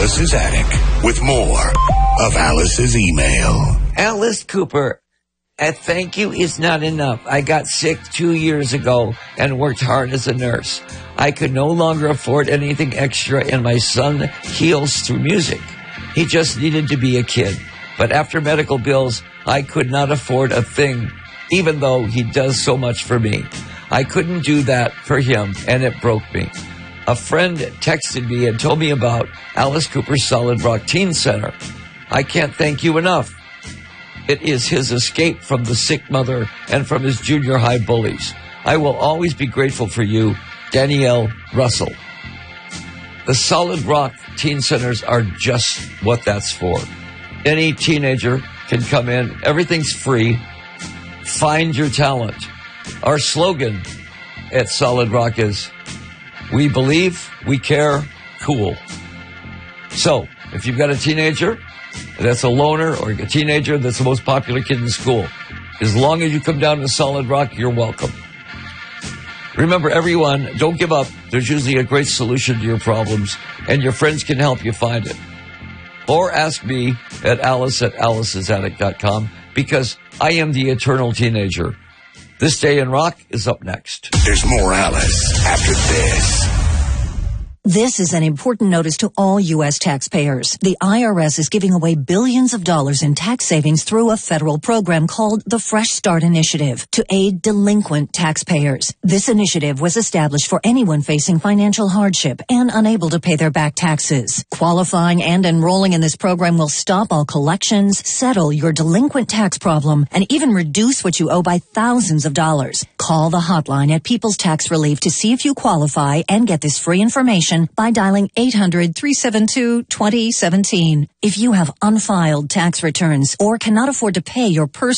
Alice's Attic with more of Alice's email. Alice Cooper, a thank you is not enough. I got sick 2 years ago and worked hard as a nurse. I could no longer afford anything extra, and my son heals through music. He just needed to be a kid. But after medical bills, I could not afford a thing, even though he does so much for me. I couldn't do that for him, and it broke me. A friend texted me and told me about Alice Cooper's Solid Rock Teen Center. I can't thank you enough. It is his escape from the sick mother and from his junior high bullies. I will always be grateful for you, Danielle Russell. The Solid Rock Teen Centers are just what that's for. Any teenager can come in. Everything's free. Find your talent. Our slogan at Solid Rock is, we believe, we care, cool. So, if you've got a teenager that's a loner, or a teenager that's the most popular kid in school, as long as you come down to Solid Rock, you're welcome. Remember, everyone, don't give up. There's usually a great solution to your problems, and your friends can help you find it. Or ask me at alice@alicesattic.com, because I am the eternal teenager. This Day in Rock is up next. There's more Alice after this. This is an important notice to all U.S. taxpayers. The IRS is giving away billions of dollars in tax savings through a federal program called the Fresh Start Initiative to aid delinquent taxpayers. This initiative was established for anyone facing financial hardship and unable to pay their back taxes. Qualifying and enrolling in this program will stop all collections, settle your delinquent tax problem, and even reduce what you owe by thousands of dollars. Call the hotline at People's Tax Relief to see if you qualify and get this free information by dialing 800-372-2017. If you have unfiled tax returns or cannot afford to pay your personal